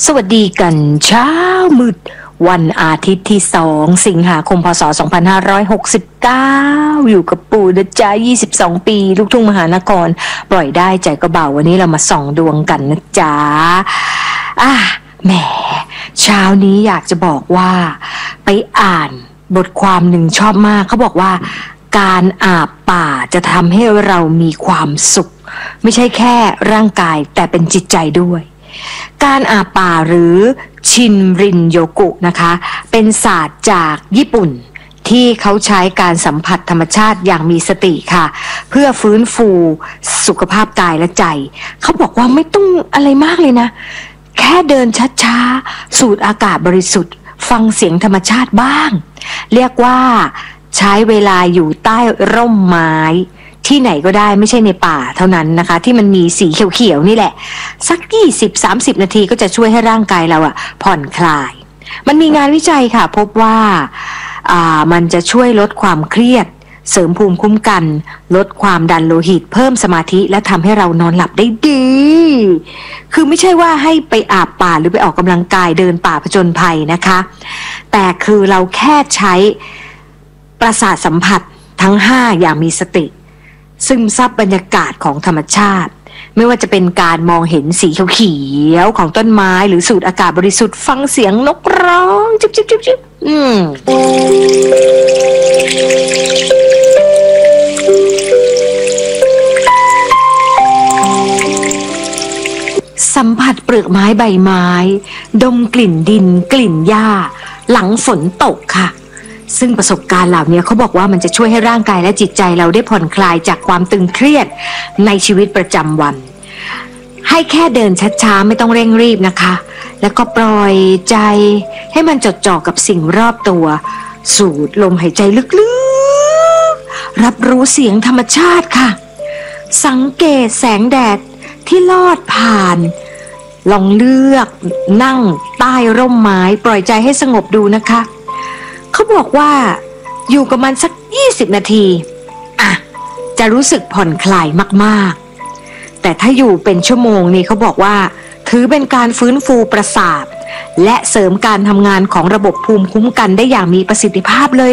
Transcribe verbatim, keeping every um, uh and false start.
วัสดีกันเช้ามืดวันอาทิตย์ที่สองสิงหาคมพศสองพันห้าร้อยหกสิบเก้าอยู่กับปู่นะจ๊ะยี่สิบสองปีลูกทุ่งมหานครปล่อยได้ใจก็เบาวันนี้เรามาส่องดวงกันนะจ๊ะอ่ะแหมเช้านี้อยากจะบอกว่าไปอ่านบทความหนึ่งชอบมากเขาบอกว่าการอาบป่าจะทำให้เรามีความสุขไม่ใช่แค่ร่างกายแต่เป็นจิตใจด้วยการอาบป่าหรือชินรินโยกุนะคะเป็นศาสตร์จากญี่ปุ่นที่เขาใช้การสัมผัสธรรมชาติอย่างมีสติค่ะเพื่อฟื้นฟูสุขภาพกายและใจเขาบอกว่าไม่ต้องอะไรมากเลยนะแค่เดินช้าๆสูดอากาศบริสุทธิ์ฟังเสียงธรรมชาติบ้างเรียกว่าใช้เวลาอยู่ใต้ร่มไม้ที่ไหนก็ได้ไม่ใช่ในป่าเท่านั้นนะคะที่มันมีสีเขียวๆนี่แหละสัก ยี่สิบถึงสามสิบ นาทีก็จะช่วยให้ร่างกายเราอะผ่อนคลายมันมีงานวิจัยค่ะพบว่าอ่ามันจะช่วยลดความเครียดเสริมภูมิคุ้มกันลดความดันโลหิตเพิ่มสมาธิและทำให้เรานอนหลับได้ดีคือไม่ใช่ว่าให้ไปอาบป่าหรือไปออกกำลังกายเดินป่าผจญภัยนะคะแต่คือเราแค่ใช้ประสาทสัมผัสทั้งห้าอย่างมีสติซึมซับบรรยากาศของธรรมชาติไม่ว่าจะเป็นการมองเห็นสีเขียวๆของต้นไม้หรือสูดอากาศบริสุทธิ์ฟังเสียงนกร้องจิบจิบจิบจิบอืมสัมผัสเปลือกไม้ใบไม้ดมกลิ่นดินกลิ่นหญ้าหลังฝนตกค่ะซึ่งประสบการณ์เหล่านี้เขาบอกว่ามันจะช่วยให้ร่างกายและจิตใจเราได้ผ่อนคลายจากความตึงเครียดในชีวิตประจำวันให้แค่เดินช้าๆไม่ต้องเร่งรีบนะคะแล้วก็ปล่อยใจให้มันจดจ่อกับสิ่งรอบตัวสูดลมหายใจลึกๆรับรู้เสียงธรรมชาติค่ะสังเกตแสงแดดที่ลอดผ่านลองเลือกนั่งใต้ร่มไม้ปล่อยใจให้สงบดูนะคะเขาบอกว่าอยู่กับมันสักยี่สิบนาทีอ่ะจะรู้สึกผ่อนคลายมากๆแต่ถ้าอยู่เป็นชั่วโมงนี่เขาบอกว่าถือเป็นการฟื้นฟูประสาทและเสริมการทำงานของระบบภูมิคุ้มกันได้อย่างมีประสิทธิภาพเลย